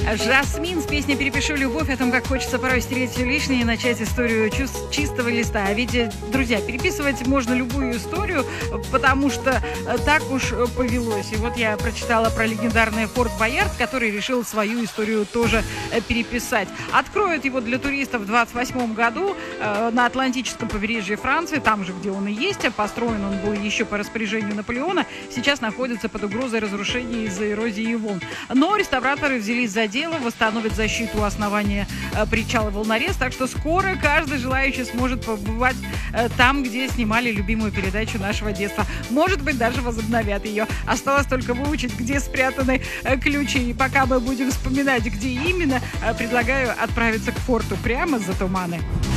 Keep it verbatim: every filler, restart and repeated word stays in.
Жасмин с песней «Перепишу любовь», о том, как хочется порой стереть все лишнее и начать историю чувств чистого листа. А ведь, друзья, переписывать можно любую историю, потому что так уж повелось. И вот я прочитала про легендарный Форт Боярд, который решил свою историю тоже переписать. Откроют его для туристов в двадцать восьмом году на Атлантическом побережье Франции, там же, где он и есть. Построен он был еще по распоряжению Наполеона. Сейчас находится под угрозой разрушения из-за эрозии волн. Но реставраторы взялись за дело, восстановят защиту основания э, причала волнорез, так что скоро каждый желающий сможет побывать э, там, где снимали любимую передачу нашего детства. Может быть, даже возобновят ее. Осталось только выучить, где спрятаны э, ключи. И пока мы будем вспоминать, где именно, э, предлагаю отправиться к форту прямо за туманы.